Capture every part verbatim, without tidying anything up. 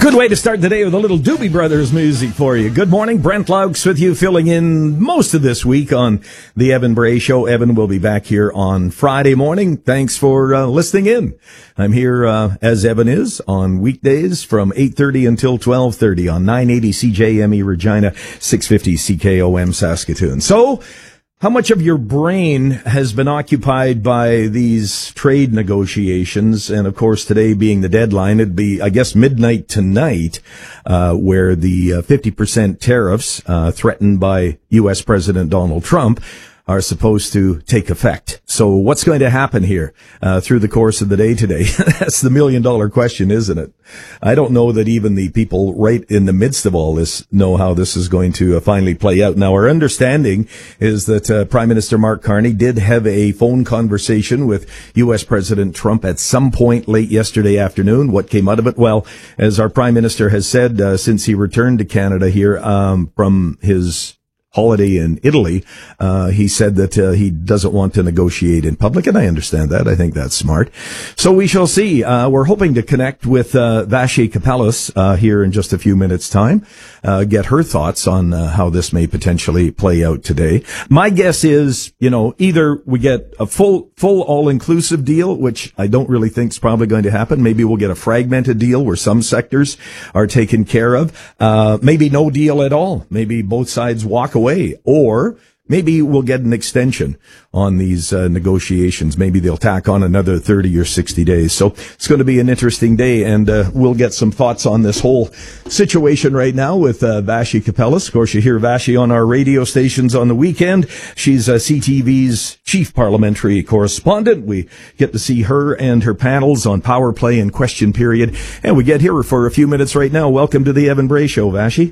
Good way to start the day with a little Doobie Brothers music for you. Good morning. Brent Laux with you, filling in most of this week on the Evan Bray Show. Evan will be back here on Friday morning. Thanks for uh, listening in. I'm here, uh, as Evan is, on weekdays from eight thirty until twelve thirty on nine eighty C J M E Regina, six fifty C K O M Saskatoon. So, how much of your brain has been occupied by these trade negotiations? And of course, today being the deadline, it'd be, I guess, midnight tonight, uh, where the uh, fifty percent tariffs, uh, threatened by U S President Donald Trump are supposed to take effect. So what's going to happen here uh, through the course of the day today? That's the million dollar question, isn't it? I don't know that even the people right in the midst of all this know how this is going to uh, finally play out. Now, our understanding is that uh, Prime Minister Mark Carney did have a phone conversation with U S President Trump at some point late yesterday afternoon. What came out of it? Well, as our Prime Minister has said uh, since he returned to Canada here um, from his holiday in Italy, uh, he said that uh, he doesn't want to negotiate in public, and I understand that. I think that's smart. So we shall see. Uh, we're hoping to connect with uh, Vassy Kapelos uh, here in just a few minutes' time, uh, get her thoughts on uh, how this may potentially play out today. My guess is, you know, either we get a full, full all-inclusive deal, which I don't really think is probably going to happen. Maybe we'll get a fragmented deal where some sectors are taken care of. Uh, maybe no deal at all. Maybe both sides walk away. Or maybe we'll get an extension on these uh, negotiations. Maybe they'll tack on another thirty or sixty days. So it's going to be an interesting day, and uh, we'll get some thoughts on this whole situation right now with uh, Vassy Kapelos. Of course, you hear Vassy on our radio stations on the weekend. She's uh, C T V's chief parliamentary correspondent. We get to see her and her panels on Power Play and Question Period, and we get here for a few minutes right now. Welcome to the Evan Bray Show, Vassy.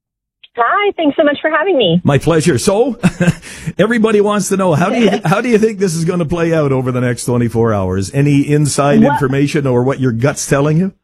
Hi, thanks so much for having me. My pleasure. So, everybody wants to know, how do you how do you think this is going to play out over the next twenty-four hours? Any inside well, information or what your gut's telling you?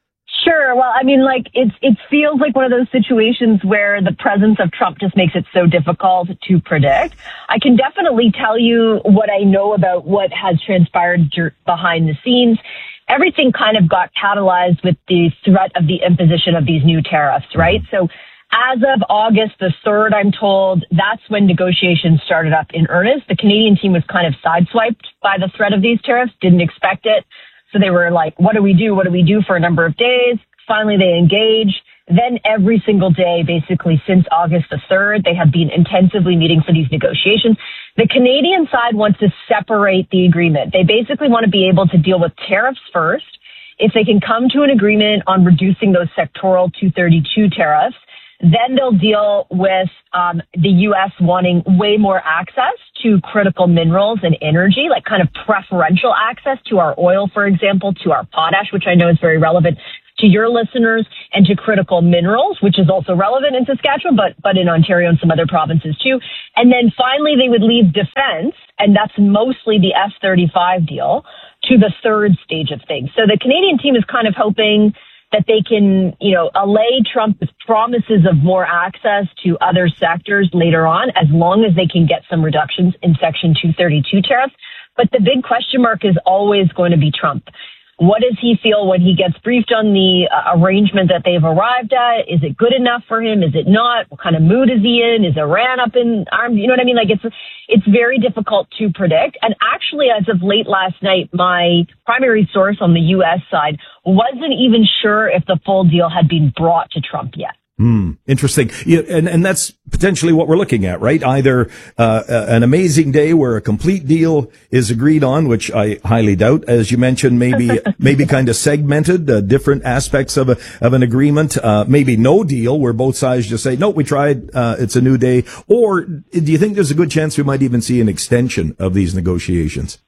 Sure. Well, I mean, like, it's, it feels like one of those situations where the presence of Trump just makes it so difficult to predict. I can definitely tell you what I know about what has transpired behind the scenes. Everything kind of got catalyzed with the threat of the imposition of these new tariffs, right? So, as of August the third, I'm told, that's when negotiations started up in earnest. The Canadian team was kind of sideswiped by the threat of these tariffs, didn't expect it. So they were like, what do we do? What do we do for a number of days? Finally, they engage. Then every single day, basically since August the third, they have been intensively meeting for these negotiations. The Canadian side wants to separate the agreement. They basically want to be able to deal with tariffs first. If they can come to an agreement on reducing those sectoral two thirty-two tariffs, then they'll deal with um, the U S wanting way more access to critical minerals and energy, like kind of preferential access to our oil, for example, to our potash, which I know is very relevant to your listeners, and to critical minerals, which is also relevant in Saskatchewan, but, but in Ontario and some other provinces too. And then finally, they would leave defense, and that's mostly the F thirty-five deal, to the third stage of things. So the Canadian team is kind of hoping that they can, you know, allay Trump with promises of more access to other sectors later on, as long as they can get some reductions in Section two thirty-two tariffs. But the big question mark is always going to be Trump. What does he feel when he gets briefed on the uh, arrangement that they've arrived at? Is it good enough for him? Is it not? What kind of mood is he in? Is Iran up in arms? You know what I mean? Like, it's it's very difficult to predict. And actually, as of late last night, my primary source on the U S side wasn't even sure if the full deal had been brought to Trump yet. Hmm. Interesting. Yeah, and, and that's potentially what we're looking at, right? Either uh, an amazing day where a complete deal is agreed on, which I highly doubt, as you mentioned, maybe maybe kind of segmented, uh, different aspects of a of an agreement. Uh, maybe no deal where both sides just say, no, we tried, uh, it's a new day. Or do you think there's a good chance we might even see an extension of these negotiations?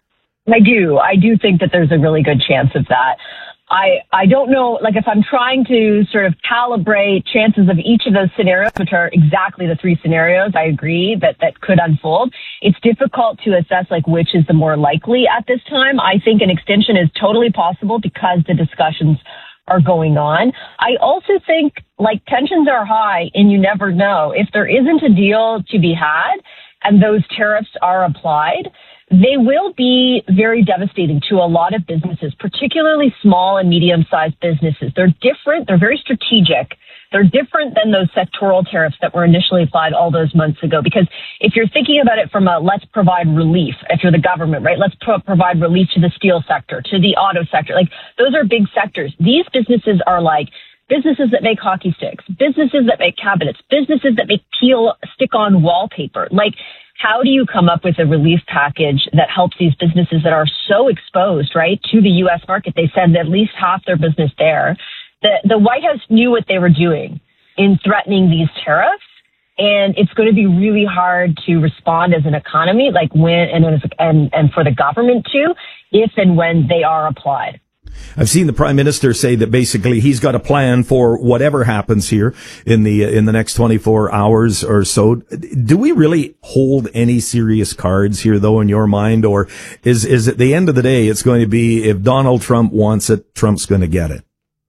I do. I do think that there's a really good chance of that. I, I don't know, like, if I'm trying to sort of calibrate chances of each of those scenarios, which are exactly the three scenarios, I agree that that could unfold. It's difficult to assess, like, which is the more likely at this time. I think an extension is totally possible because the discussions are going on. I also think, like, tensions are high and you never know. If there isn't a deal to be had and those tariffs are applied, they will be very devastating to a lot of businesses, particularly small and medium-sized businesses. They're different. They're very strategic. They're different than those sectoral tariffs that were initially applied all those months ago. Because if you're thinking about it from a let's provide relief, if you're the government, right, let's pro- provide relief to the steel sector, to the auto sector, like those are big sectors. These businesses are like businesses that make hockey sticks, businesses that make cabinets, businesses that make peel stick-on wallpaper. Like, how do you come up with a relief package that helps these businesses that are so exposed, right, to the U S market? They send at least half their business there. The, the White House knew what they were doing in threatening these tariffs, and it's going to be really hard to respond as an economy, like when and and and for the government to, if and when they are applied. I've seen the Prime Minister say that basically he's got a plan for whatever happens here in the in the next twenty-four hours or so. Do we really hold any serious cards here, though, in your mind, or is is at the end of the day it's going to be if Donald Trump wants it, Trump's going to get it?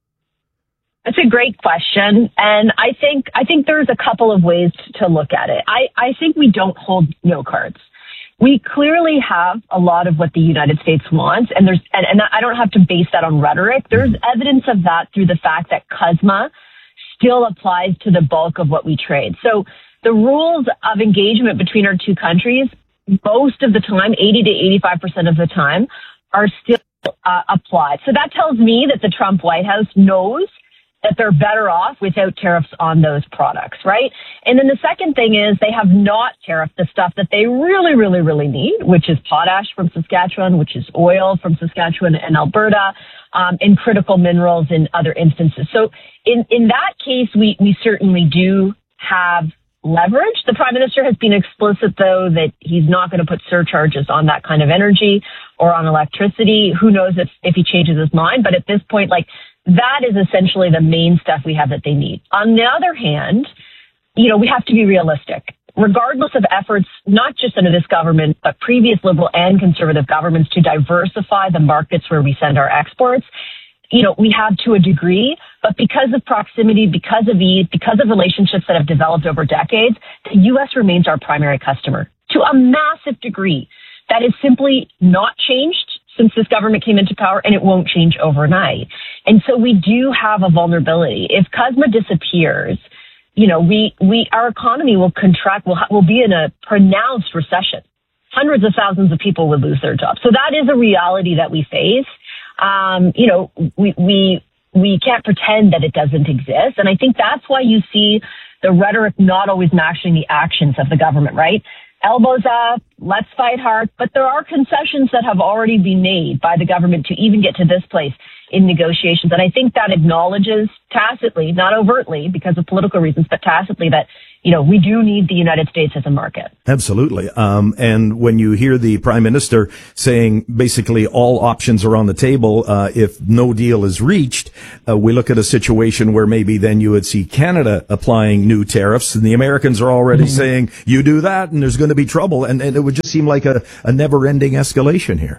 That's a great question, and I think I think there's a couple of ways to look at it. I, I think we don't hold no cards. We clearly have a lot of what the United States wants, and there's and, and I don't have to base that on rhetoric. There's evidence of that through the fact that C U S M A still applies to the bulk of what we trade. So the rules of engagement between our two countries, most of the time, eighty to eighty-five percent of the time, are still uh, applied. So that tells me that the Trump White House knows that they're better off without tariffs on those products, right? And then the second thing is they have not tariffed the stuff that they really, really, really need, which is potash from Saskatchewan, which is oil from Saskatchewan and Alberta, um, and critical minerals in other instances. So in, in that case, we, we certainly do have leverage. The Prime Minister has been explicit, though, that he's not going to put surcharges on that kind of energy or on electricity. Who knows if, if he changes his mind? But at this point, like, that is essentially the main stuff we have that they need. On the other hand, you know, we have to be realistic. Regardless of efforts, not just under this government, but previous Liberal and Conservative governments to diversify the markets where we send our exports, you know, we have to a degree, but because of proximity, because of ease, because of relationships that have developed over decades, the U S remains our primary customer to a massive degree. That is simply not changed since this government came into power, and it won't change overnight. And so we do have a vulnerability. If C U S M A disappears, you know, we, we, our economy will contract, will, will be in a pronounced recession. Hundreds of thousands of people would lose their jobs. So that is a reality that we face. Um, you know, we, we, we can't pretend that it doesn't exist. And I think that's why you see the rhetoric not always matching the actions of the government, right? Elbows up, let's fight hard. But there are concessions that have already been made by the government to even get to this place in negotiations. And I think that acknowledges tacitly, not overtly because of political reasons, but tacitly that, you know, we do need the United States as a market. Absolutely. Um, and when you hear the Prime Minister saying basically all options are on the table, uh, if no deal is reached, uh, we look at a situation where maybe then you would see Canada applying new tariffs, and the Americans are already mm-hmm. saying, you do that and there's going to be trouble. And, and it would just seem like a, a never-ending escalation here.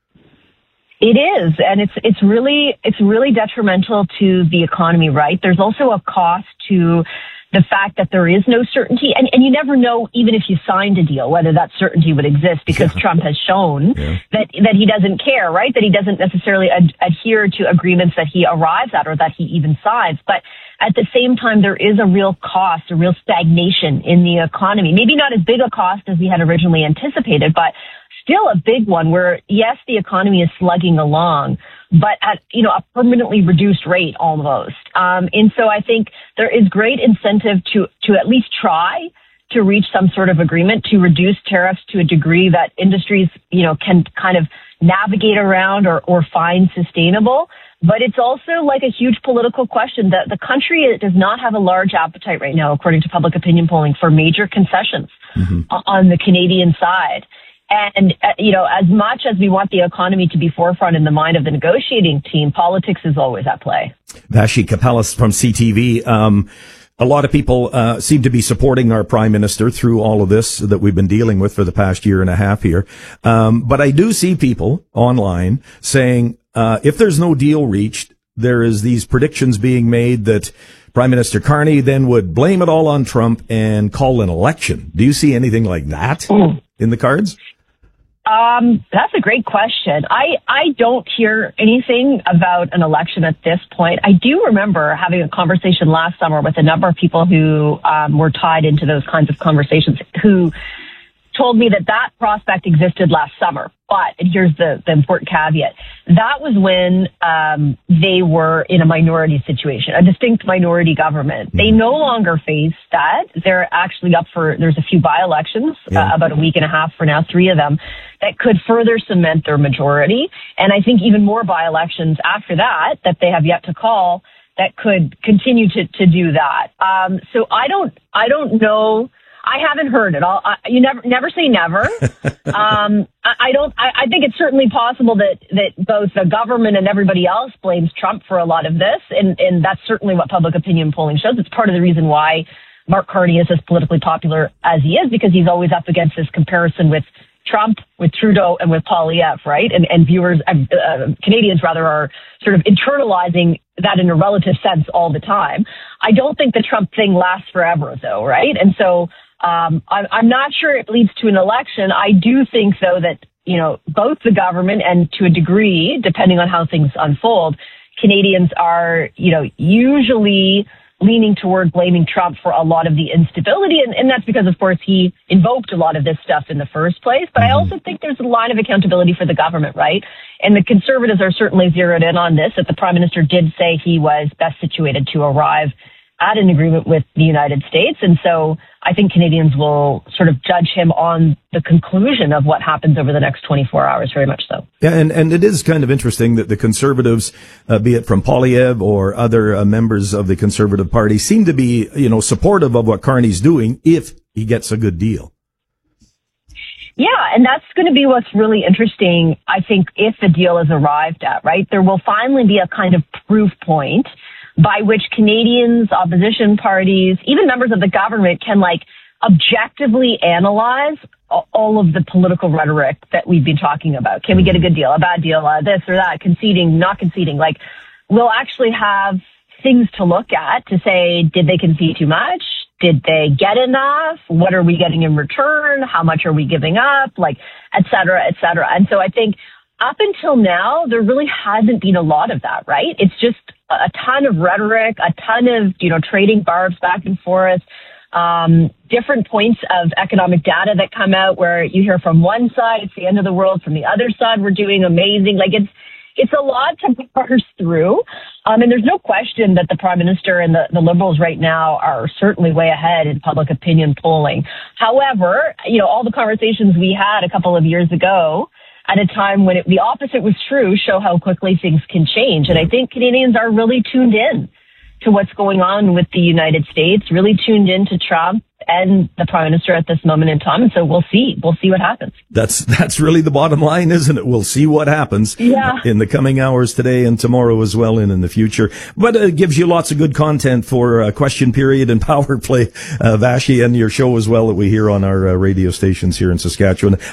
It is, and it's it's really it's really detrimental to the economy, right? There's also a cost to the fact that there is no certainty, and, and you never know, even if you signed a deal, whether that certainty would exist, because yeah. Trump has shown yeah. that that he doesn't care, right? That he doesn't necessarily ad- adhere to agreements that he arrives at or that he even signs. But at the same time, there is a real cost, a real stagnation in the economy. Maybe not as big a cost as we had originally anticipated, but still a big one where, yes, the economy is slugging along, but at, you know, a permanently reduced rate almost. Um, and so I think there is great incentive to, to at least try to reach some sort of agreement to reduce tariffs to a degree that industries, you know, can kind of navigate around or, or find sustainable. But it's also like a huge political question that the country does not have a large appetite right now, according to public opinion polling, for major concessions mm-hmm. on the Canadian side. And, uh, you know, as much as we want the economy to be forefront in the mind of the negotiating team, politics is always at play. Vassy Kapelas from C T V. Um, a lot of people uh, seem to be supporting our Prime Minister through all of this that we've been dealing with for the past year and a half here. Um, but I do see people online saying, uh, if there's no deal reached, there is these predictions being made that Prime Minister Carney then would blame it all on Trump and call an election. Do you see anything like that mm. in the cards? Um, that's a great question. I, I don't hear anything about an election at this point. I do remember having a conversation last summer with a number of people who um, were tied into those kinds of conversations who told me that that prospect existed last summer. But, and here's the, the important caveat, that was when um, they were in a minority situation, a distinct minority government. They no longer face that. They're actually up for, there's a few by-elections, yeah. uh, about a week and a half for now, three of them, that could further cement their majority. And I think even more by-elections after that, that they have yet to call, that could continue to, to do that. Um, so I don't, I don't know. I haven't heard it. I'll, I, you never, never say never. um, I, I don't. I, I think it's certainly possible that that both the government and everybody else blames Trump for a lot of this, and and that's certainly what public opinion polling shows. It's part of the reason why Mark Carney is as politically popular as he is, because he's always up against this comparison with Trump, with Trudeau, and with Poilievre, right? And and viewers, uh, uh, Canadians rather, are sort of internalizing that in a relative sense all the time. I don't think the Trump thing lasts forever, though, right? And so. Um, I'm, I'm not sure it leads to an election. I do think, though, that, you know, both the government and to a degree, depending on how things unfold, Canadians are, you know, usually leaning toward blaming Trump for a lot of the instability. And, and that's because, of course, he invoked a lot of this stuff in the first place. But I also think there's a line of accountability for the government, right? And the Conservatives are certainly zeroed in on this, that the Prime Minister did say he was best situated to arrive at an agreement with the United States. And so I think Canadians will sort of judge him on the conclusion of what happens over the next twenty-four hours, very much so. Yeah, and, and it is kind of interesting that the Conservatives, uh, be it from Poilievre or other uh, members of the Conservative Party, seem to be, you know, supportive of what Carney's doing if he gets a good deal. Yeah, and that's going to be what's really interesting, I think, if the deal is arrived at, right? There will finally be a kind of proof point by which Canadians, opposition parties, even members of the government can, like, objectively analyze all of the political rhetoric that we've been talking about. Can we get a good deal, a bad deal, uh, this or that, conceding, not conceding? Like, we'll actually have things to look at to say, did they concede too much? Did they get enough? What are we getting in return? How much are we giving up? Like, et cetera, et cetera. And so I think up until now, there really hasn't been a lot of that, right? It's just a ton of rhetoric, a ton of, you know, trading barbs back and forth, um, different points of economic data that come out where you hear from one side, it's the end of the world. From the other side, we're doing amazing. Like, it's, it's a lot to parse through. Um, and there's no question that the Prime Minister and the, the Liberals right now are certainly way ahead in public opinion polling. However, you know, all the conversations we had a couple of years ago at a time when it, the opposite was true, show how quickly things can change. And I think Canadians are really tuned in to what's going on with the United States, really tuned in to Trump and the Prime Minister at this moment in time. And so we'll see. We'll see what happens. That's that's really the bottom line, isn't it? We'll see what happens yeah. in the coming hours today and tomorrow as well, and in the future. But it gives you lots of good content for uh, Question Period and Power Play, uh, Vashi, and your show as well that we hear on our uh, radio stations here in Saskatchewan.